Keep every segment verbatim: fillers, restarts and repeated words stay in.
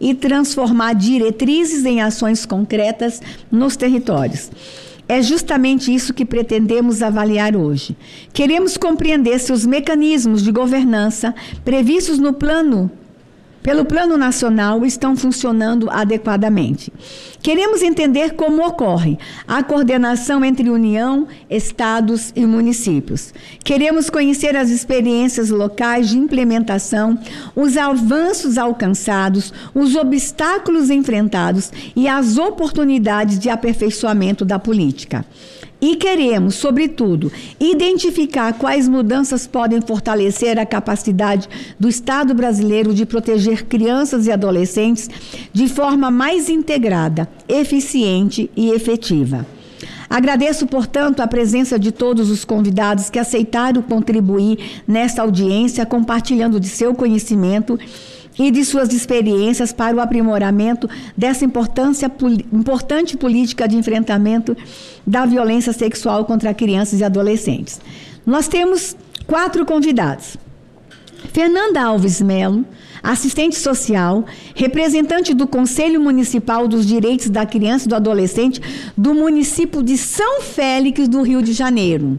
e transformar diretrizes em ações concretas nos territórios. É justamente isso que pretendemos avaliar hoje. Queremos compreender se os mecanismos de governança previstos no plano pelo Plano Nacional estão funcionando adequadamente. Queremos entender como ocorre a coordenação entre União, Estados e municípios. Queremos conhecer as experiências locais de implementação, os avanços alcançados, os obstáculos enfrentados e as oportunidades de aperfeiçoamento da política. E queremos, sobretudo, identificar quais mudanças podem fortalecer a capacidade do Estado brasileiro de proteger crianças e adolescentes de forma mais integrada, eficiente e efetiva. Agradeço, portanto, a presença de todos os convidados que aceitaram contribuir nesta audiência, compartilhando de seu conhecimento e de suas experiências para o aprimoramento dessa importância, importante política de enfrentamento da violência sexual contra crianças e adolescentes. Nós temos quatro convidados. Fernanda Alves Melo, assistente social, representante do Conselho Municipal dos Direitos da Criança e do Adolescente do município de São Félix, do Rio de Janeiro.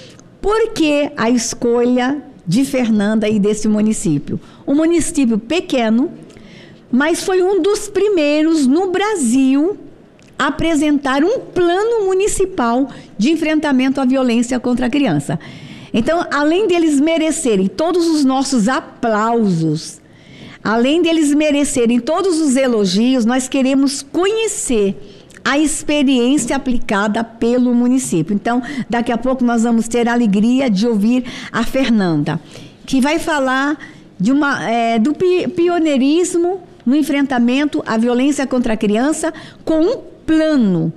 Por que a escolha de Fernanda e desse município? Um município pequeno, mas foi um dos primeiros no Brasil a apresentar um plano municipal de enfrentamento à violência contra a criança. Então, além deles merecerem todos os nossos aplausos, além deles merecerem todos os elogios, nós queremos conhecer a experiência aplicada pelo município. Então, daqui a pouco nós vamos ter a alegria de ouvir a Fernanda, que vai falar de uma, é, do pioneirismo no enfrentamento à violência contra a criança com um plano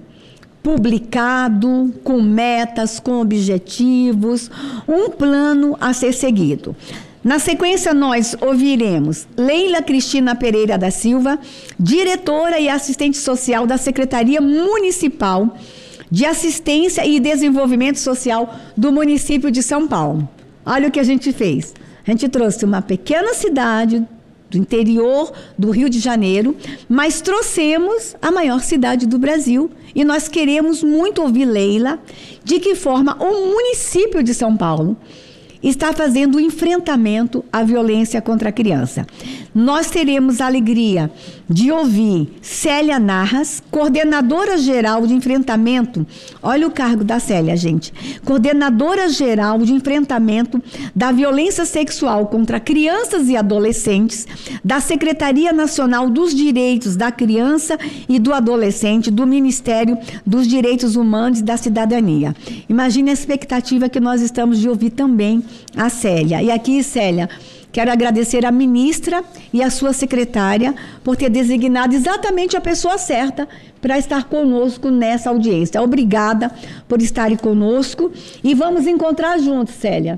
publicado, com metas, com objetivos, um plano a ser seguido. Na sequência, nós ouviremos Leila Cristina Pereira da Silva, diretora e assistente social da Secretaria Municipal de Assistência e Desenvolvimento Social do município de São Paulo. Olha o que a gente fez. A gente trouxe uma pequena cidade do interior do Rio de Janeiro, mas trouxemos a maior cidade do Brasil. E nós queremos muito ouvir Leila, de que forma o município de São Paulo está fazendo o enfrentamento à violência contra a criança. Nós teremos a alegria de ouvir Célia Narras, coordenadora geral de enfrentamento, olha o cargo da Célia, gente, coordenadora geral de enfrentamento da violência sexual contra crianças e adolescentes, da Secretaria Nacional dos Direitos da Criança e do Adolescente, do Ministério dos Direitos Humanos e da Cidadania. Imagine a expectativa que nós estamos de ouvir também a Célia. E aqui, Célia, quero agradecer à ministra e à sua secretária por ter designado exatamente a pessoa certa para estar conosco nessa audiência. Obrigada por estarem conosco e vamos encontrar juntos, Célia,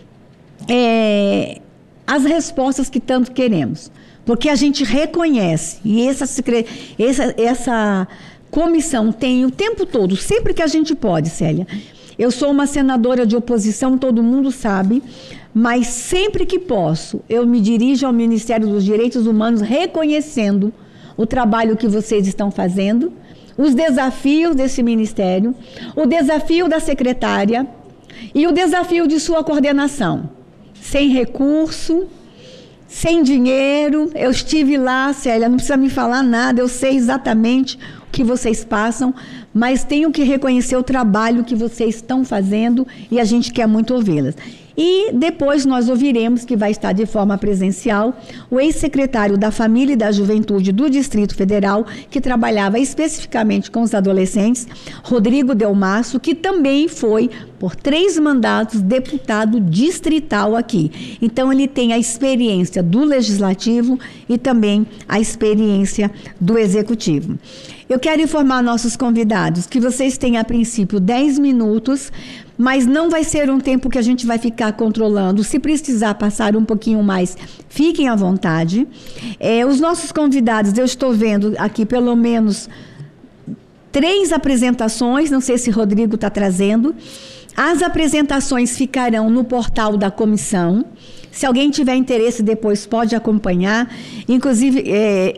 é, as respostas que tanto queremos. Porque a gente reconhece, e essa, essa, essa comissão tem o tempo todo, sempre que a gente pode, Célia. Eu sou uma senadora de oposição, todo mundo sabe, mas sempre que posso, eu me dirijo ao Ministério dos Direitos Humanos reconhecendo o trabalho que vocês estão fazendo, os desafios desse ministério, o desafio da secretária e o desafio de sua coordenação. Sem recurso, sem dinheiro, eu estive lá, Célia, não precisa me falar nada, eu sei exatamente o que vocês passam, mas tenho que reconhecer o trabalho que vocês estão fazendo e a gente quer muito ouvi-las. E depois nós ouviremos, que vai estar de forma presencial, o ex-secretário da Família e da Juventude do Distrito Federal, que trabalhava especificamente com os adolescentes, Rodrigo Delmasso, que também foi, por três mandatos, deputado distrital aqui. Então, ele tem a experiência do Legislativo e também a experiência do Executivo. Eu quero informar nossos convidados que vocês têm, a princípio, dez minutos, mas não vai ser um tempo que a gente vai ficar controlando. Se precisar passar um pouquinho mais, fiquem à vontade. É, os nossos convidados, eu estou vendo aqui pelo menos três apresentações, não sei se Rodrigo está trazendo. As apresentações ficarão no portal da comissão. Se alguém tiver interesse, depois pode acompanhar. Inclusive, é,